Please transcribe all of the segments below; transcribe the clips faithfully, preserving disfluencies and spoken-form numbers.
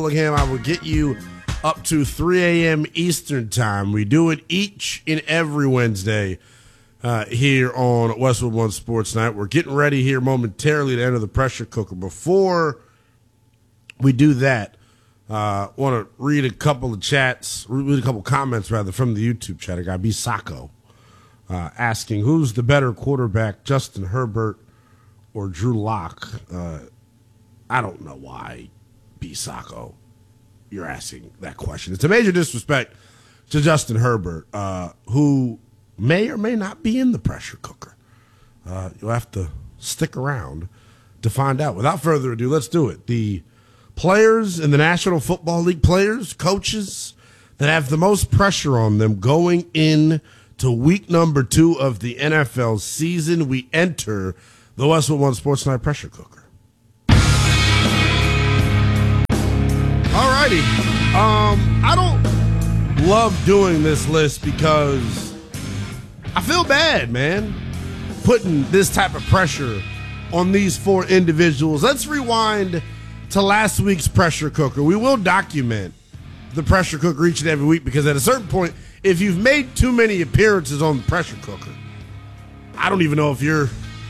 Him, I will get you up to three a.m. Eastern time. We do it each and every Wednesday uh, here on Westwood One Sports Night. We're getting ready here momentarily to enter the pressure cooker. Before we do that, I uh, want to read a couple of chats, read a couple comments rather from the YouTube chat. I got B. Sacco uh, asking, who's the better quarterback, Justin Herbert or Drew Lock? Uh, I don't know why, B. Sacco, you're asking that question. It's a major disrespect to Justin Herbert, uh, who may or may not be in the pressure cooker. Uh, you'll have to stick around to find out. Without further ado, let's do it. The players in the National Football League, players, coaches that have the most pressure on them going in to week number two of the N F L season. We enter the Westwood One Sports Night pressure cooker. Alrighty. Um, I don't love doing this list because I feel bad, man, putting this type of pressure on these four individuals. Let's rewind to last week's pressure cooker. We will document the pressure cooker each and every week because at a certain point, if you've made too many appearances on the pressure cooker, I don't even know if you're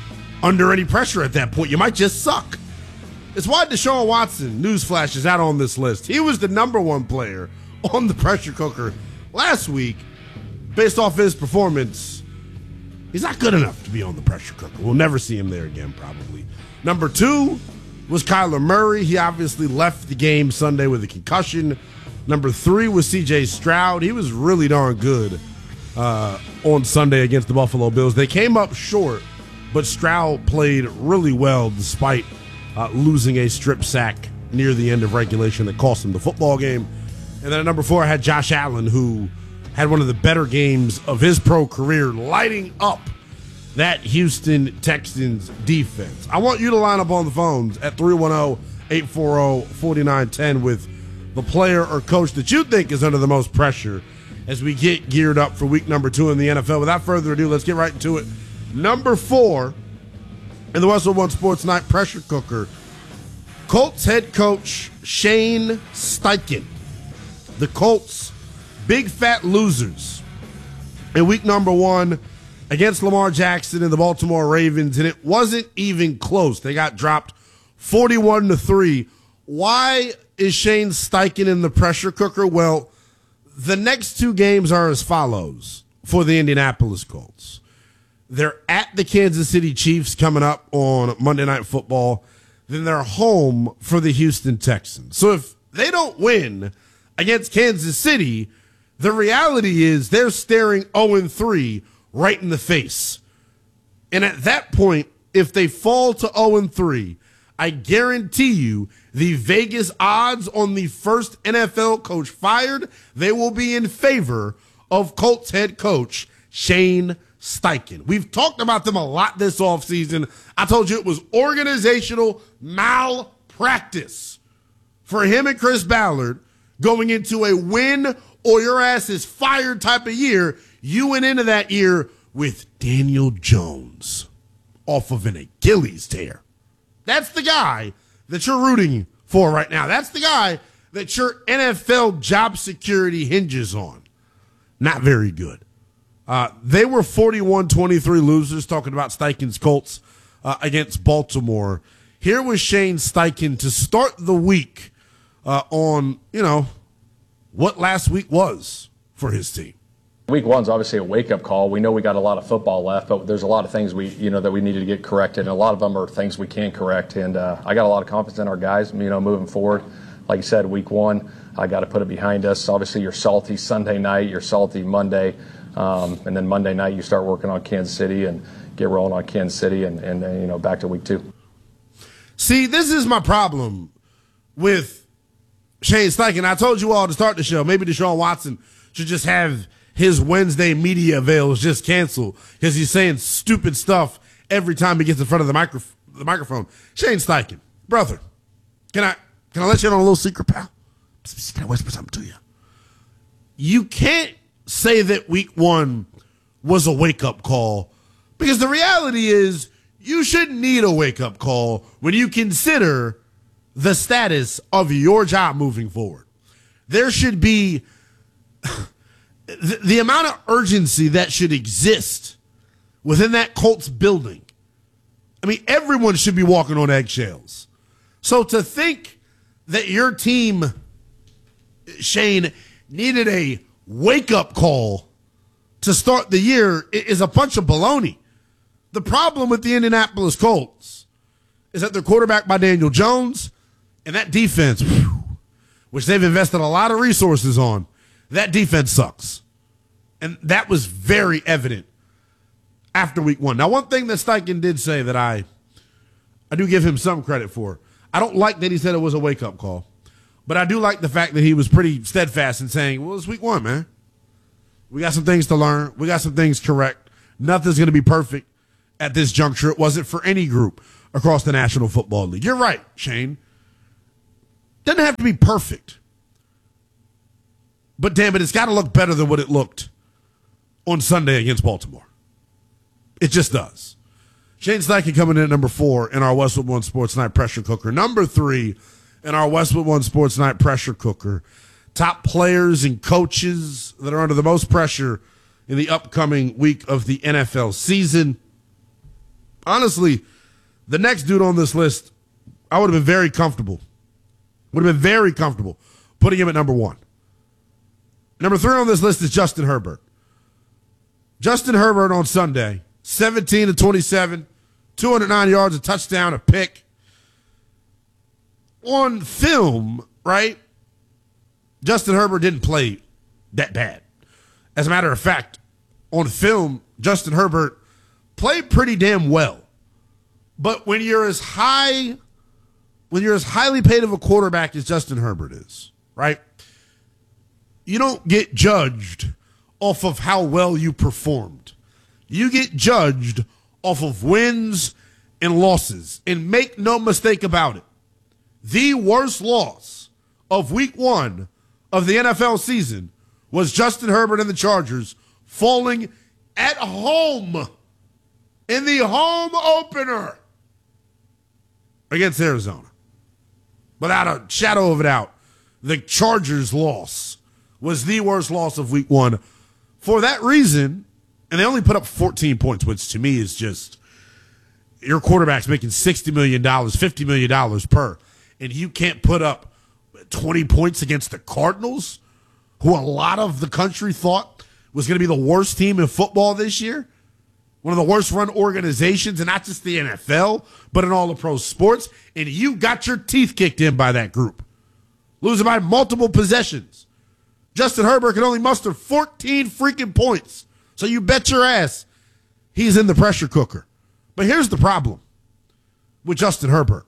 under any pressure at that point. You might just suck. It's why Deshaun Watson, newsflash, is out on this list. He was the number one player on the pressure cooker last week. Based off his performance, he's not good enough to be on the pressure cooker. We'll never see him there again, probably. Number two was Kyler Murray. He obviously left the game Sunday with a concussion. Number three was C J Stroud. He was really darn good uh, on Sunday against the Buffalo Bills. They came up short, but Stroud played really well despite Uh, losing a strip sack near the end of regulation that cost him the football game. And then at number four, I had Josh Allen, who had one of the better games of his pro career, lighting up that Houston Texans defense. I want you to line up on the phones at three one zero, eight four zero, four nine one zero with the player or coach that you think is under the most pressure as we get geared up for week number two in the N F L. Without further ado, let's get right into it. Number four in the Westwood One Sports Night pressure cooker, Colts head coach Shane Steichen. The Colts, big fat losers in week number one against Lamar Jackson and the Baltimore Ravens, and it wasn't even close. They got dropped forty-one to three. Why is Shane Steichen in the pressure cooker? Well, the next two games are as follows for the Indianapolis Colts. They're at the Kansas City Chiefs coming up on Monday Night Football. Then they're home for the Houston Texans. So if they don't win against Kansas City, the reality is they're staring oh and three right in the face. And at that point, if they fall to oh and three, I guarantee you the Vegas odds on the first N F L coach fired, they will be in favor of Colts head coach Shane Steichen. We've talked about them a lot this offseason. I told you it was organizational malpractice for him and Chris Ballard going into a win or your ass is fired type of year. You went into that year with Daniel Jones off of an Achilles tear. That's the guy that you're rooting for right now. That's the guy that your N F L job security hinges on. Not very good. Uh, they were forty-one twenty-three losers, talking about Steichen's Colts uh, against Baltimore. Here was Shane Steichen to start the week uh, on, you know, what last week was for his team. Week one's obviously a wake-up call. We know we got a lot of football left, but there's a lot of things we, you know, that we needed to get corrected, and a lot of them are things we can correct. And uh, I got a lot of confidence in our guys, you know, moving forward. Like you said, week one, I got to put it behind us. Obviously, you're salty Sunday night, you're salty Monday. Um, and then Monday night you start working on Kansas City and get rolling on Kansas City and, and, and you know, back to week two. See, this is my problem with Shane Steichen. I told you all to start the show, maybe Deshaun Watson should just have his Wednesday media avails just canceled because he's saying stupid stuff every time he gets in front of the, micro- the microphone. Shane Steichen, brother, can I, can I let you in on a little secret, pal? Can I whisper something to you? You can't say that week one was a wake-up call because the reality is you shouldn't need a wake-up call when you consider the status of your job moving forward. There should be the, the amount of urgency that should exist within that Colts building. I mean, everyone should be walking on eggshells. So to think that your team, Shane, needed a wake-up call to start the year is a bunch of baloney. The problem with the Indianapolis Colts is that they're quarterbacked by Daniel Jones, and that defense, whew, which they've invested a lot of resources on, that defense sucks. And that was very evident after week one. Now, one thing that Steichen did say that I, I do give him some credit for, I don't like that he said it was a wake-up call, but I do like the fact that he was pretty steadfast in saying, well, it's week one, man. We got some things to learn. We got some things correct. Nothing's going to be perfect at this juncture. It wasn't for any group across the National Football League. You're right, Shane. Doesn't have to be perfect. But damn it, it's got to look better than what it looked on Sunday against Baltimore. It just does. Shane Steichen coming in at number four in our Westwood One Sports Night pressure cooker. Number three in our Westwood One Sports Night pressure cooker. Top players and coaches that are under the most pressure in the upcoming week of the N F L season. Honestly, the next dude on this list, I would have been very comfortable. Would have been very comfortable putting him at number one. Number three on this list is Justin Herbert. Justin Herbert on Sunday, seventeen to twenty-seven, two hundred nine yards, a touchdown, a pick. On film, right, Justin Herbert didn't play that bad. As a matter of fact, on film, Justin Herbert played pretty damn well. But when you're as high, when you're as highly paid of a quarterback as Justin Herbert is, right, you don't get judged off of how well you performed. You get judged off of wins and losses. And make no mistake about it, the worst loss of week one of the N F L season was Justin Herbert and the Chargers falling at home in the home opener against Arizona. Without a shadow of a doubt, the Chargers' loss was the worst loss of week one. For that reason, and they only put up fourteen points, which to me is just, your quarterback's making sixty million dollars, fifty million dollars per, and you can't put up twenty points against the Cardinals, who a lot of the country thought was going to be the worst team in football this year. One of the worst run organizations, and not just the N F L, but in all the pro sports. And you got your teeth kicked in by that group, losing by multiple possessions. Justin Herbert can only muster fourteen freaking points. So you bet your ass he's in the pressure cooker. But here's the problem with Justin Herbert.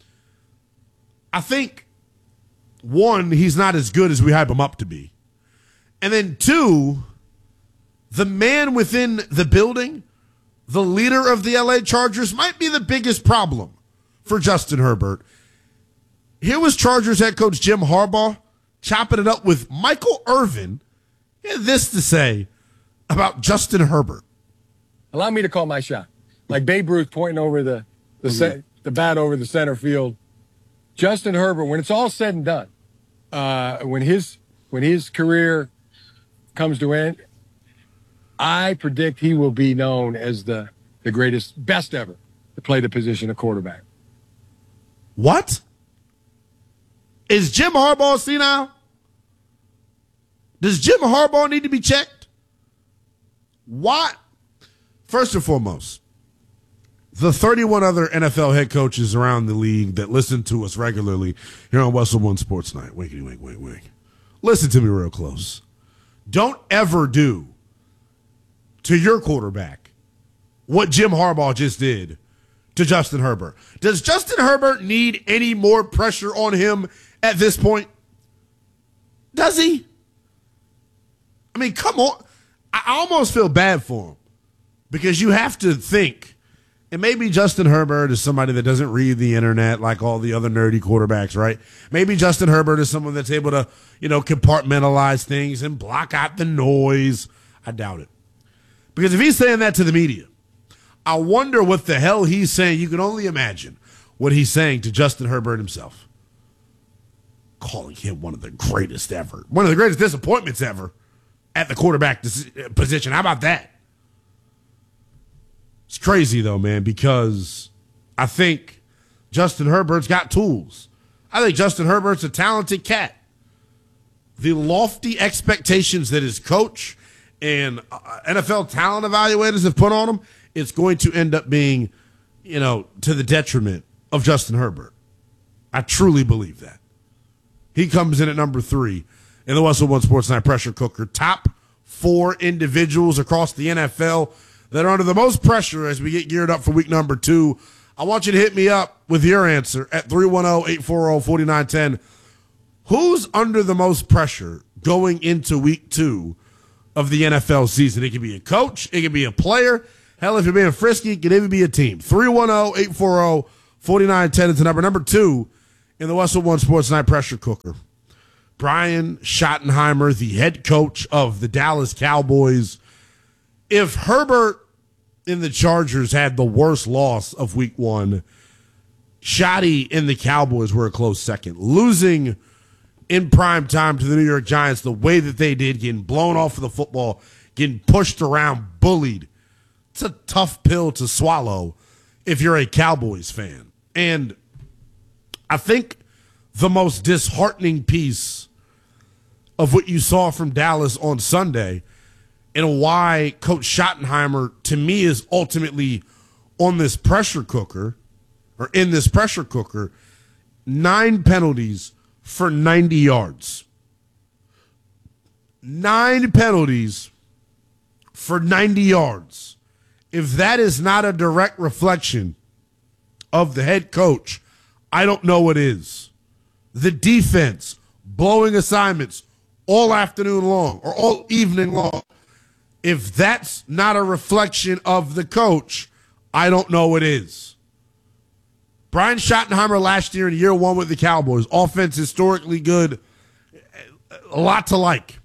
I think, one, he's not as good as we hype him up to be. And then two, the man within the building, the leader of the L A Chargers, might be the biggest problem for Justin Herbert. Here was Chargers head coach Jim Harbaugh chopping it up with Michael Irvin. He had this to say about Justin Herbert. Allow me to call my shot. Like Babe Ruth pointing over the the, mm-hmm. se- the bat over the center field. Justin Herbert, when it's all said and done, uh, when his when his career comes to end, I predict he will be known as the, the greatest, best ever to play the position of quarterback. What? Is Jim Harbaugh senile? Does Jim Harbaugh need to be checked? What? First and foremost, the thirty-one other N F L head coaches around the league that listen to us regularly here on Westwood One Sports Night, winkety wink, wink, wink. Listen to me real close. Don't ever do to your quarterback what Jim Harbaugh just did to Justin Herbert. Does Justin Herbert need any more pressure on him at this point? Does he? I mean, come on. I almost feel bad for him because you have to think, and maybe Justin Herbert is somebody that doesn't read the internet like all the other nerdy quarterbacks, right? Maybe Justin Herbert is someone that's able to, you know, compartmentalize things and block out the noise. I doubt it. Because if he's saying that to the media, I wonder what the hell he's saying. You can only imagine what he's saying to Justin Herbert himself. calling him one of the greatest ever, one of the greatest disappointments ever at the quarterback position. How about that? It's crazy, though, man, because I think Justin Herbert's got tools. I think Justin Herbert's a talented cat. The lofty expectations that his coach and N F L talent evaluators have put on him, it's going to end up being, you know, to the detriment of Justin Herbert. I truly believe that. He comes in at number three in the Westwood One Sports Night Pressure Cooker. Top four individuals across the N F L that are under the most pressure as we get geared up for week number two. I want you to hit me up with your answer at three one zero, eight four zero, four nine one zero. Who's under the most pressure going into week two of the N F L season? It could be a coach. It could be a player. Hell, if you're being frisky, it could even be a team. three one zero, eight four zero, four nine one zero is the number. Number two in the Westwood One Sports Night Pressure Cooker. Brian Schottenheimer, the head coach of the Dallas Cowboys. If Herbert in the Chargers had the worst loss of week one, Schotty and the Cowboys were a close second. Losing in prime time to the New York Giants the way that they did, getting blown off of the football, getting pushed around, bullied. It's a tough pill to swallow if you're a Cowboys fan. And I think the most disheartening piece of what you saw from Dallas on Sunday and why Coach Schottenheimer, to me, is ultimately on this pressure cooker, or in this pressure cooker, nine penalties for ninety yards. Nine penalties for ninety yards. If that is not a direct reflection of the head coach, I don't know what is. The defense blowing assignments all afternoon long or all evening long. If that's not a reflection of the coach, I don't know what is. Brian Schottenheimer last year in year one with the Cowboys, offense historically good, a lot to like.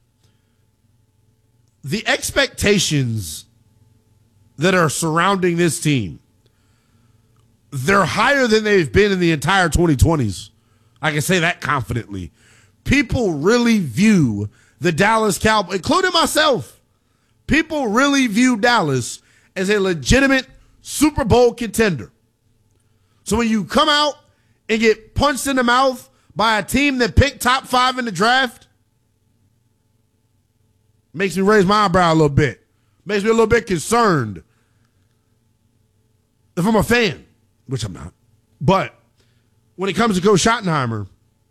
The expectations that are surrounding this team, they're higher than they've been in the entire twenty twenties. I can say that confidently. People really view the Dallas Cowboys, including myself, people really view Dallas as a legitimate Super Bowl contender. So when you come out and get punched in the mouth by a team that picked top five in the draft, makes me raise my eyebrow a little bit. Makes me a little bit concerned if I'm a fan, which I'm not. But when it comes to Coach Schottenheimer,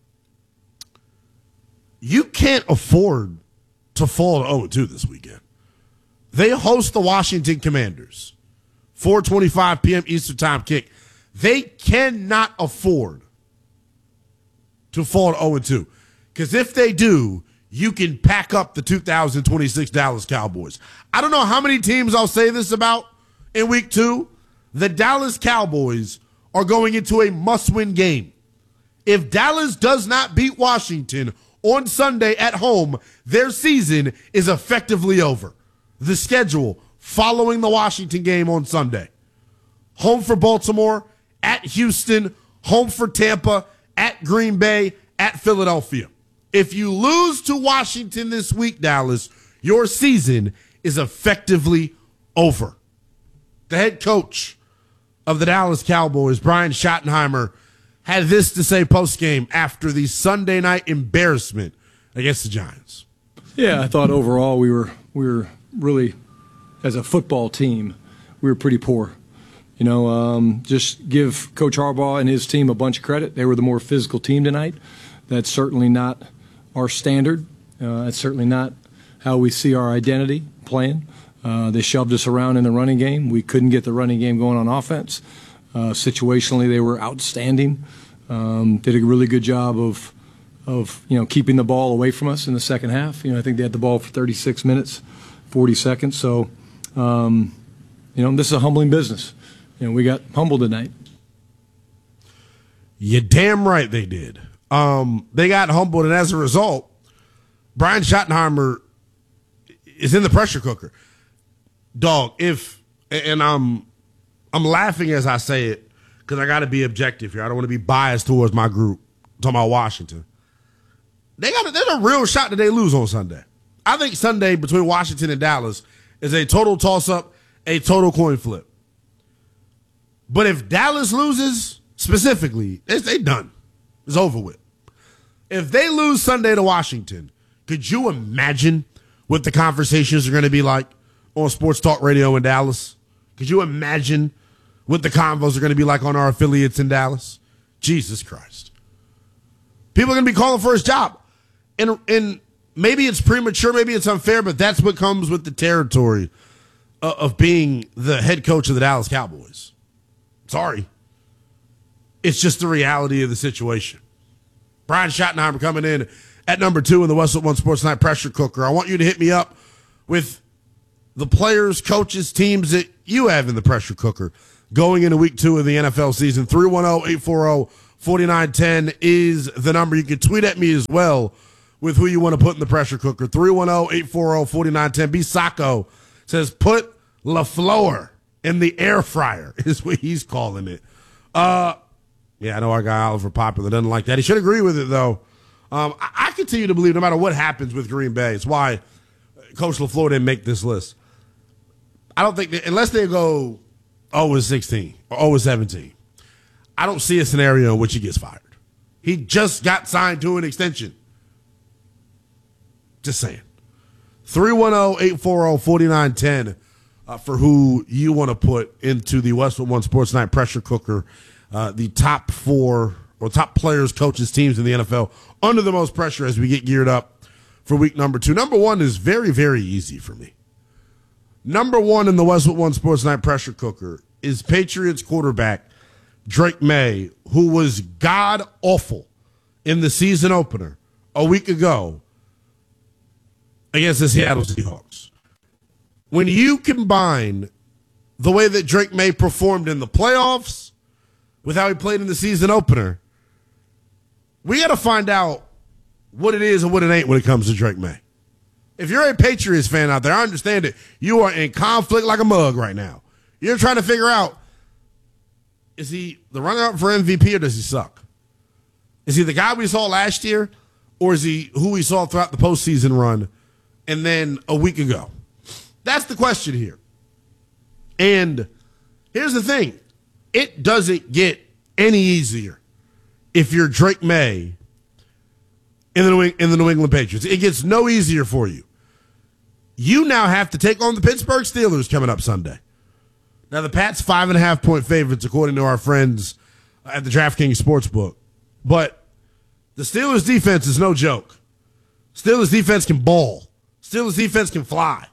you can't afford to fall to oh and two this weekend. They host the Washington Commanders, four twenty-five p.m. Eastern Time kick. They cannot afford to fall to oh and two. Because if they do, you can pack up the two thousand twenty-six Dallas Cowboys. I don't know how many teams I'll say this about in week two. The Dallas Cowboys are going into a must-win game. If Dallas does not beat Washington on Sunday at home, their season is effectively over. The schedule following the Washington game on Sunday: home for Baltimore, at Houston, home for Tampa, at Green Bay, at Philadelphia. If you lose to Washington this week, Dallas, your season is effectively over. The head coach of the Dallas Cowboys, Brian Schottenheimer, had this to say post-game after the Sunday night embarrassment against the Giants. Yeah, I thought overall we were we were really, as a football team, we were pretty poor. You know, um, just give Coach Harbaugh and his team a bunch of credit. They were the more physical team tonight. That's certainly not our standard. Uh, that's certainly not how we see our identity playing. Uh, they shoved us around in the running game. We couldn't get the running game going on offense. Uh, situationally, they were outstanding. Um, did a really good job of, of you know, keeping the ball away from us in the second half. You know, I think they had the ball for thirty-six minutes, forty seconds. So, um, you know, this is a humbling business. You know, we got humbled tonight. You're damn right they did. Um, they got humbled, and as a result, Brian Schottenheimer is in the pressure cooker. Dog, if and I'm I'm laughing as I say it because I got to be objective here. I don't want to be biased towards my group. I'm talking about Washington. they got a, there's a real shot that they lose on Sunday. I think Sunday between Washington and Dallas is a total toss-up, a total coin flip. But if Dallas loses, specifically, it's they done. It's over with. If they lose Sunday to Washington, could you imagine what the conversations are going to be like on Sports Talk Radio in Dallas? Could you imagine what the convos are going to be like on our affiliates in Dallas? Jesus Christ. People are going to be calling for his job. And, and maybe it's premature, maybe it's unfair, but that's what comes with the territory of, of being the head coach of the Dallas Cowboys. Sorry. It's just the reality of the situation. Brian Schottenheimer coming in at number two in the Westwood One Sports Night Pressure Cooker. I want you to hit me up with the players, coaches, teams that you have in the pressure cooker going into week two of the N F L season. three one zero, eight four zero, four nine one zero is the number. You can tweet at me as well with who you want to put in the pressure cooker. three one zero, eight four zero, four nine one zero. B. Sacco says, put LaFleur in the air fryer is what he's calling it. Uh, yeah, I know our guy Oliver Popular doesn't like that. He should agree with it, though. Um, I, I continue to believe no matter what happens with Green Bay, it's why Coach LaFleur didn't make this list. I don't think that, unless they go oh and sixteen or oh and seventeen, I don't see a scenario in which he gets fired. He just got signed to an extension. Just saying. three one zero, eight four zero, four nine one zero uh, for who you want to put into the Westwood One Sports Night Pressure Cooker. Uh, the top four or top players, coaches, teams in the N F L under the most pressure as we get geared up for week number two. Number one is very, very easy for me. Number one in the Westwood One Sports Night Pressure Cooker is Patriots quarterback Drake May, who was god-awful in the season opener a week ago against the Seattle Seahawks. When you combine the way that Drake May performed in the playoffs with how he played in the season opener, we got to find out what it is and what it ain't when it comes to Drake May. If you're a Patriots fan out there, I understand it. You are in conflict like a mug right now. You're trying to figure out, is he the runner-up for M V P or does he suck? Is he the guy we saw last year or is he who we saw throughout the postseason run and then a week ago? That's the question here. And here's the thing. It doesn't get any easier if you're Drake May in the New, in the New England Patriots. It gets no easier for you. You now have to take on the Pittsburgh Steelers coming up Sunday. Now, the Pats five and a half point favorites, according to our friends at the DraftKings Sportsbook. But the Steelers defense is no joke. Steelers defense can ball. Steelers defense can fly.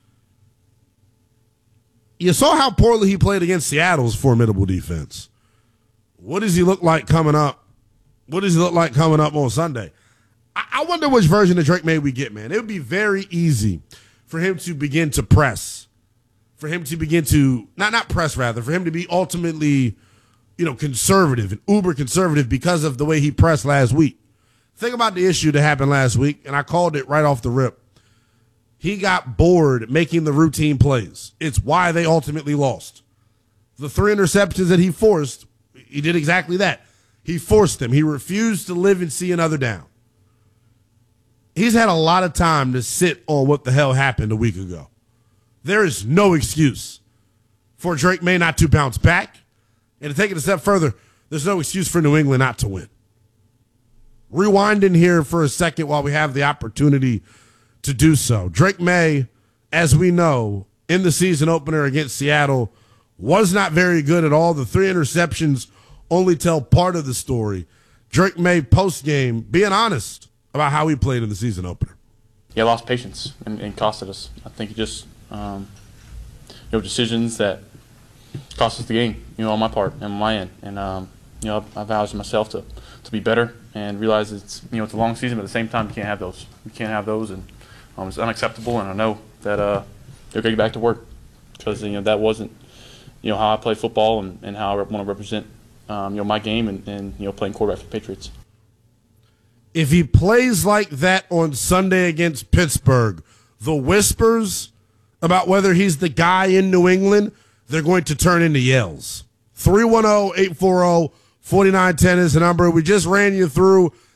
You saw how poorly he played against Seattle's formidable defense. What does he look like coming up? What does he look like coming up on Sunday? I, I wonder which version of Drake May we get, man. It would be very easy for him to begin to press, for him to begin to, not not press rather, for him to be ultimately, you know, conservative and uber conservative because of the way he pressed last week. Think about the issue that happened last week, and I called it right off the rip. He got bored making the routine plays. It's why they ultimately lost. The three interceptions that he forced, he did exactly that. He forced them. He refused to live and see another down. He's had a lot of time to sit on what the hell happened a week ago. There is no excuse for Drake May not to bounce back. And to take it a step further, there's no excuse for New England not to win. Rewinding here for a second while we have the opportunity to do so. Drake May, as we know, in the season opener against Seattle, was not very good at all. The three interceptions only tell part of the story. Drake May, post-game, being honest about how he played in the season opener. Yeah, lost patience and, and costed us. I think it just, um, you know, decisions that cost us the game, you know, on my part and on my end. And, um, you know, I vowed to myself to, to be better and realize it's, you know, it's a long season, but at the same time, you can't have those. You can't have those, and um, it's unacceptable. And I know that uh, they're going to get back to work because, you know, that wasn't, you know, how I play football and, and how I want to represent, um, you know, my game and, and, you know, playing quarterback for the Patriots. If he plays like that on Sunday against Pittsburgh, the whispers about whether he's the guy in New England, they're going to turn into yells. three one zero, eight four zero, four nine one zero is the number. We just ran you through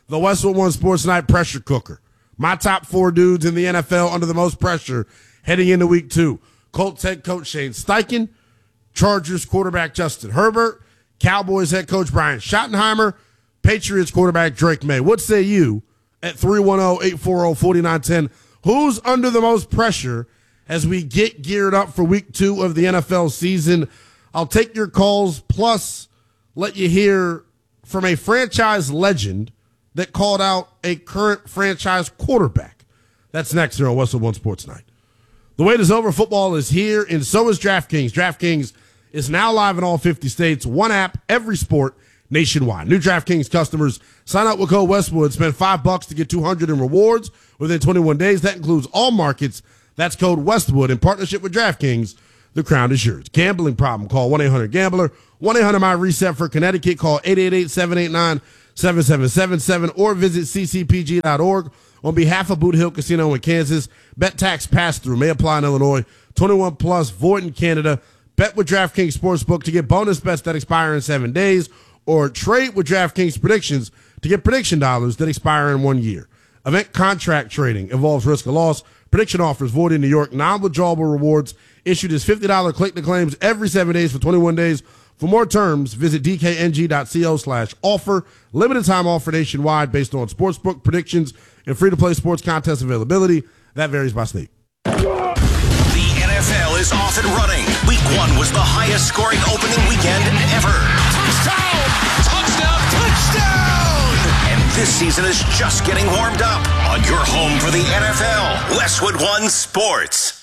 the Westwood One Sports Night pressure cooker. My top four dudes in the N F L under the most pressure heading into week two. Colts head coach Shane Steichen, Chargers quarterback Justin Herbert, Cowboys head coach Brian Schottenheimer, Patriots quarterback Drake May. What say you at three one zero, eight four zero, four nine one zero? Who's under the most pressure as we get geared up for week two of the N F L season? I'll take your calls, plus let you hear from a franchise legend that called out a current franchise quarterback. That's next here on Westwood One Sports Night. The wait is over. Football is here, and so is DraftKings. DraftKings is now live in all fifty states. One app, every sport, nationwide. New DraftKings customers sign up with code Westwood. Spend five bucks to get two hundred in rewards within twenty-one days. That includes all markets. That's code Westwood in partnership with DraftKings. The crown is yours. Gambling problem? Call one eight hundred gambler. one eight hundred my reset for Connecticut. Call eight eight eight, seven eight nine, seven seven seven seven or visit c c p g dot org. On behalf of Boot Hill Casino in Kansas, bet tax pass-through may apply in Illinois. twenty-one plus, void in Canada. Bet with DraftKings Sportsbook to get bonus bets that expire in seven days, or trade with DraftKings Predictions to get prediction dollars that expire in one year. Event contract trading involves risk of loss. Prediction offers void in New York. Non-withdrawable rewards issued as fifty dollars click-to-claims every seven days for twenty-one days. For more terms, visit dkng.co slash offer. Limited time offer nationwide based on sportsbook predictions and free-to-play sports contest availability. That varies by state. The N F L is off and running. Week one was the highest scoring opening weekend ever. Touchdown! Touchdown! Touchdown! And this season is just getting warmed up on your home for the N F L, Westwood One Sports.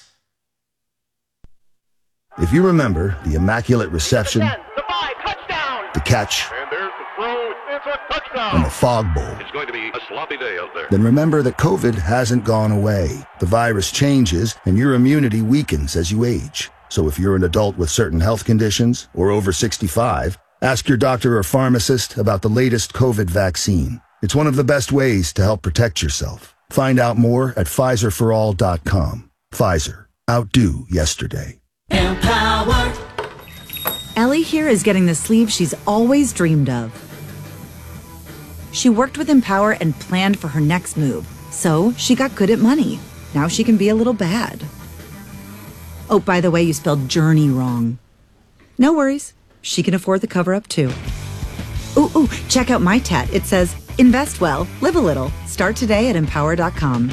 If you remember the immaculate reception, the five, touchdown, the catch, and there's the throw, it's a touchdown, and the fog bowl, it's going to be a sloppy day out there. Then remember that COVID hasn't gone away. The virus changes, and your immunity weakens as you age. So if you're an adult with certain health conditions or over sixty-five, ask your doctor or pharmacist about the latest COVID vaccine. It's one of the best ways to help protect yourself. Find out more at Pfizer for all dot com. Pfizer. Outdo yesterday. Empower. Ellie here is getting the sleeve she's always dreamed of. She worked with Empower and planned for her next move, so she got good at money. Now she can be a little bad. Oh, by the way, you spelled journey wrong. No worries. She can afford the cover-up, too. Ooh, ooh, check out my tat. It says, invest well, live a little. Start today at empower dot com.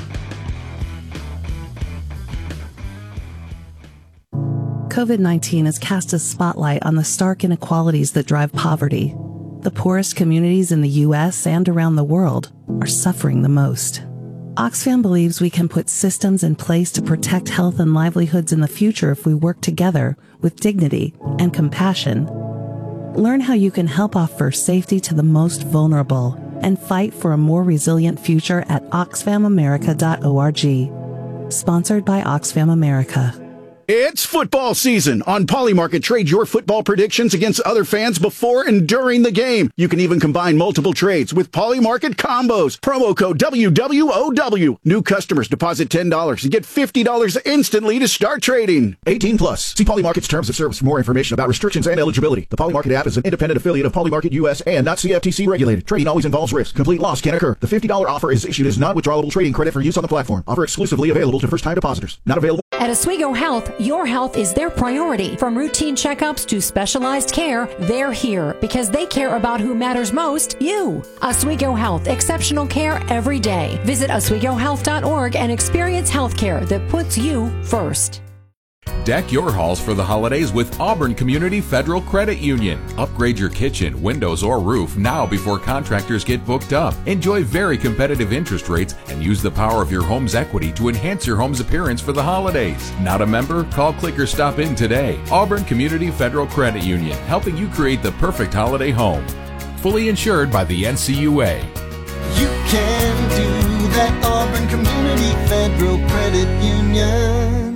COVID nineteen has cast a spotlight on the stark inequalities that drive poverty. The poorest communities in the U S and around the world are suffering the most. Oxfam believes we can put systems in place to protect health and livelihoods in the future if we work together with dignity and compassion. Learn how you can help offer safety to the most vulnerable and fight for a more resilient future at oxfam america dot org. Sponsored by Oxfam America. It's football season. On Polymarket, trade your football predictions against other fans before and during the game. You can even combine multiple trades with Polymarket combos. Promo code W W O W. New customers deposit ten dollars and get fifty dollars instantly to start trading. eighteen plus. See Polymarket's terms of service for more information about restrictions and eligibility. The Polymarket app is an independent affiliate of Polymarket U S and not C F T C regulated. Trading always involves risk. Complete loss can occur. The fifty dollars offer is issued as non-withdrawable trading credit for use on the platform. Offer exclusively available to first-time depositors. Not available. At Oswego Health, your health is their priority. From routine checkups to specialized care, they're here because they care about who matters most, you. Oswego Health, exceptional care every day. Visit oswego health dot org and experience health care that puts you first. Deck your halls for the holidays with Auburn Community Federal Credit Union. Upgrade your kitchen, windows, or roof now before contractors get booked up. Enjoy very competitive interest rates and use the power of your home's equity to enhance your home's appearance for the holidays. Not a member? Call, click, or stop in today. Auburn Community Federal Credit Union, helping you create the perfect holiday home. Fully insured by the N C U A. You can do that, Auburn Community Federal Credit Union.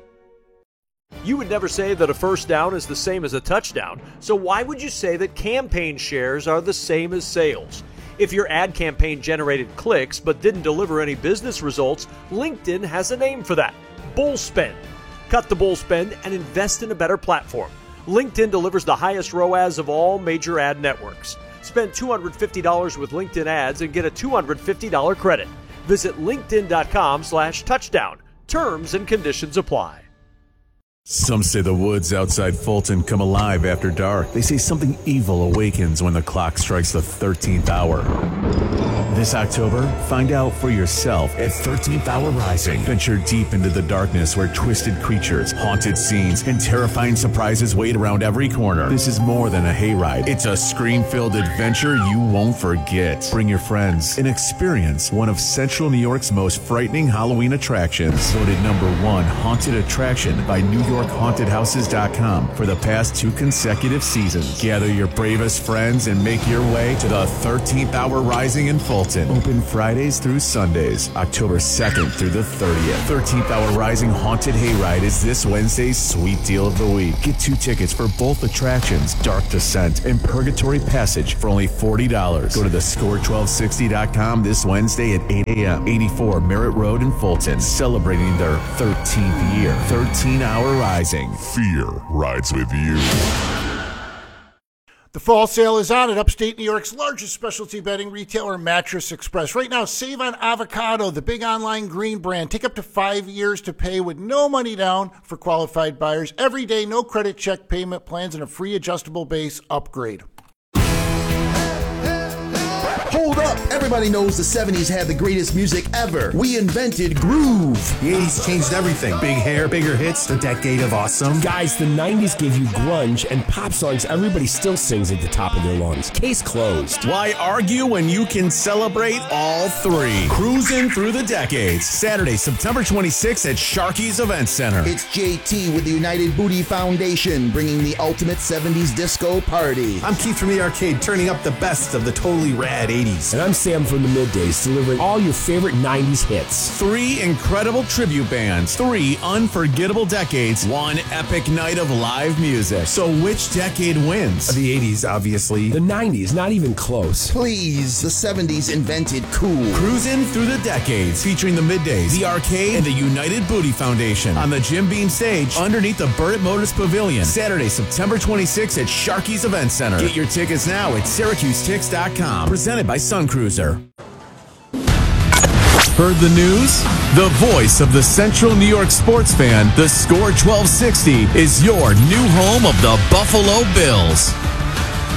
You would never say that a first down is the same as a touchdown, so why would you say that campaign shares are the same as sales? If your ad campaign generated clicks but didn't deliver any business results, LinkedIn has a name for that: bull spend. Cut the bull spend and invest in a better platform. LinkedIn delivers the highest R O A S of all major ad networks. Spend two hundred fifty dollars with LinkedIn ads and get a two hundred fifty dollars credit. Visit linkedin.com slash touchdown. Terms and conditions apply. Some say the woods outside Fulton come alive after dark. They say something evil awakens when the clock strikes the thirteenth hour. This October, find out for yourself at thirteenth Hour Rising. Venture deep into the darkness where twisted creatures, haunted scenes, and terrifying surprises wait around every corner. This is more than a hayride. It's a scream-filled adventure you won't forget. Bring your friends and experience one of Central New York's most frightening Halloween attractions. Voted number one haunted attraction by New York Haunted Houses dot com for the past two consecutive seasons. Gather your bravest friends and make your way to the thirteenth Hour Rising in Fulton. Open Fridays through Sundays, October second through the thirtieth. thirteenth Hour Rising Haunted Hayride is this Wednesday's sweet deal of the week. Get two tickets for both attractions, Dark Descent and Purgatory Passage, for only forty dollars. Go to the score twelve sixty dot com this Wednesday at eight a.m. eighty-four Merritt Road in Fulton, celebrating their thirteenth year. thirteen Hour Rising. Fear rides with you. The fall sale is on at upstate New York's largest specialty bedding retailer, Mattress Express. Right now, save on Avocado, the big online green brand. Take up to five years to pay with no money down for qualified buyers. Every day, no credit check payment plans, and a free adjustable base upgrade. Hold up! Everybody knows the seventies had the greatest music ever. We invented groove. The eighties changed everything. Big hair, bigger hits, the decade of awesome. Guys, the nineties gave you grunge and pop songs everybody still sings at the top of their lungs. Case closed. Why argue when you can celebrate all three? Cruising through the decades. Saturday, September twenty-sixth at Sharky's Event Center. It's J T with the United Booty Foundation, bringing the ultimate seventies disco party. I'm Keith from the Arcade, turning up the best of the totally rad eighties. And I'm Sam from the Middays, delivering all your favorite nineties hits. Three incredible tribute bands, three unforgettable decades, one epic night of live music. So which decade wins? The eighties, obviously. The nineties, not even close. Please, the seventies invented cool. Cruising through the decades, featuring the Middays, the Arcade, and the United Booty Foundation on the Jim Beam stage underneath the Burnett Motors Pavilion. Saturday, September twenty-sixth at Sharky's Event Center. Get your tickets now at Syracuse Tix dot com. Presented by Sun Cruiser. Heard the news? The voice of the Central New York sports fan, the Score twelve sixty, is your new home of the Buffalo Bills.